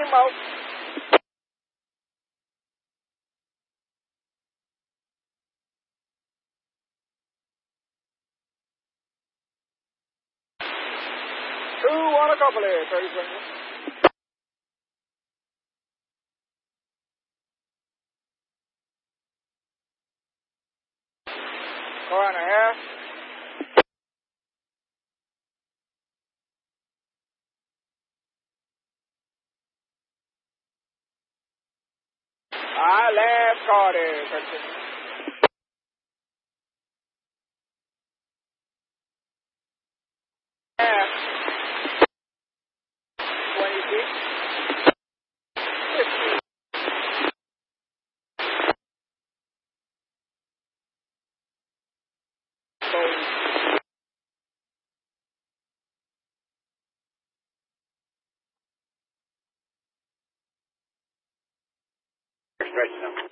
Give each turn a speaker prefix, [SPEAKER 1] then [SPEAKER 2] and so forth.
[SPEAKER 1] more. Two on a couple here, 30 seconds. Car and a half. All right, last car there, 30 seconds. Half. 26. 15. Stretch them.